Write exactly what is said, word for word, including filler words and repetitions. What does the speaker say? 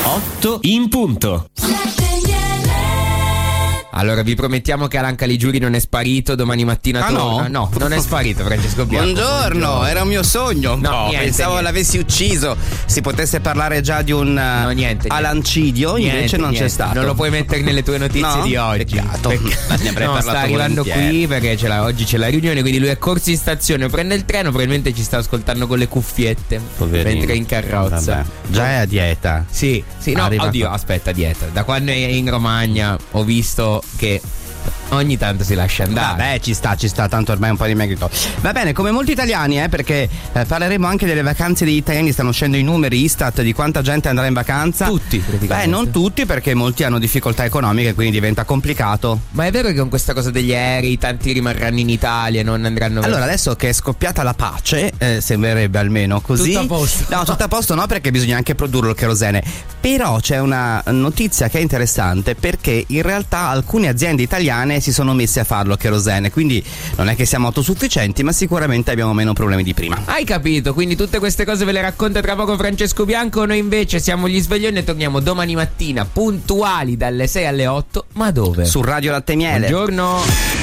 otto in punto. Allora vi promettiamo che Alan Caligiuri non è sparito, domani mattina ah, torna. No? no, non è sparito Francesco Bianco. Buongiorno, Buongiorno. Era un mio sogno. No, no niente, pensavo niente. l'avessi ucciso. Si potesse parlare già di un no, niente, alancidio, niente, invece non niente. c'è stato. Non lo puoi mettere nelle tue notizie no? di oggi. Peccato. Perché... No, sta arrivando volentieri. qui perché c'è la, oggi c'è la riunione, quindi lui è corso in stazione, prende il treno, probabilmente ci sta ascoltando con le cuffiette. Poverino. Mentre è in carrozza. Vabbè. Già è a dieta. Sì, sì, no, Arriva oddio, qua. aspetta, dieta. Da quando è in Romagna ho visto che ogni tanto si lascia andare. Vabbè, ci sta, ci sta, tanto ormai è un po' dimagrito. Va bene, come molti italiani, eh, perché eh, parleremo anche delle vacanze degli italiani. Stanno uscendo i numeri Istat di quanta gente andrà in vacanza. Tutti, praticamente. Beh, non tutti, perché molti hanno difficoltà economiche, quindi diventa complicato. Ma è vero che con questa cosa degli aerei tanti rimarranno in Italia e non andranno. Allora, adesso che è scoppiata la pace, eh, sembrerebbe almeno così. Tutto a posto. No, tutto a posto no, perché bisogna anche produrlo il kerosene. Però c'è una notizia che è interessante, perché in realtà alcune aziende italiane si sono messe a farlo kerosene, quindi non è che siamo autosufficienti, ma sicuramente abbiamo meno problemi di prima. Hai capito? Quindi tutte queste cose ve le racconta tra poco Francesco Bianco. Noi invece siamo gli sveglioni e torniamo domani mattina puntuali dalle sei alle otto. Ma dove? Su Radio Latte e Miele. Buongiorno.